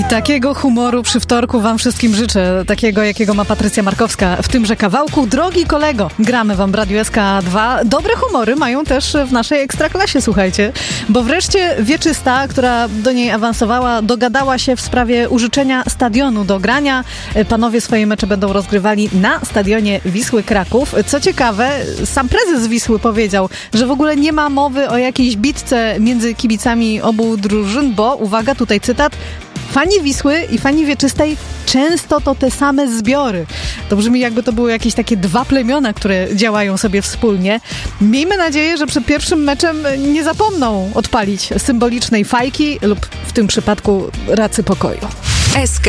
Takiego humoru przy wtorku wam wszystkim życzę, takiego jakiego ma Patrycja Markowska w tymże kawałku. Drogi kolego, gramy wam w Radiu SK2. Dobre humory mają też w naszej Ekstraklasie, słuchajcie, bo wreszcie Wieczysta, która do niej awansowała, dogadała się w sprawie użyczenia stadionu do grania. Panowie swoje mecze będą rozgrywali na stadionie Wisły Kraków. Co ciekawe, sam prezes Wisły powiedział, że w ogóle nie ma mowy o jakiejś bitce między kibicami obu drużyn, bo, uwaga, tutaj cytat, fani Wisły i fani Wieczystej często to te same zbiory. To brzmi, jakby to były jakieś takie dwa plemiona, które działają sobie wspólnie. Miejmy nadzieję, że przed pierwszym meczem nie zapomną odpalić symbolicznej fajki lub w tym przypadku racy pokoju. SK